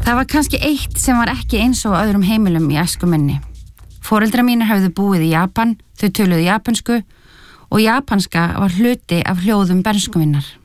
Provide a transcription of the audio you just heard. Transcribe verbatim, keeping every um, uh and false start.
Það var kannski eitt sem var ekki eins og á öðrum heimilum í æsku minni. Foreldrar mínir höfðu búið í Japan, þau töluðu japansku og japanska var hluti af hljóðum bernsku minnar.